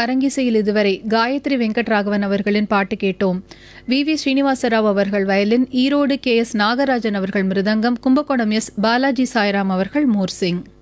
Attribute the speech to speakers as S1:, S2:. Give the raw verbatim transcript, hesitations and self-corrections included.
S1: அரங்கிசையில் இதுவரை காயத்ரி வெங்கட்ராகவன் அவர்களின் பாட்டு கேட்டோம். வி வி ஸ்ரீனிவாசராவ் அவர்கள் violin, Erode K S Nagarajan அவர்கள் மிருதங்கம், கும்பகோணம் எஸ் பாலாஜி சாய்ராம் அவர்கள் மோர்சிங்.